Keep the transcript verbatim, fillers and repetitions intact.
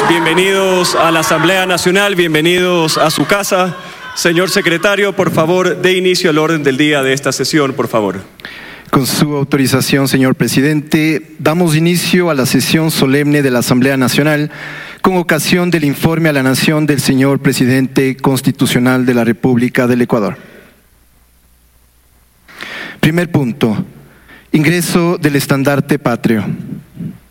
bienvenidos a la Asamblea Nacional, bienvenidos a su casa. Señor secretario, por favor, dé inicio al orden del día de esta sesión, por favor. Con su autorización, señor presidente, damos inicio a la sesión solemne de la Asamblea Nacional con ocasión del informe a la Nación del señor presidente constitucional de la República del Ecuador. Primer punto, ingreso del estandarte patrio.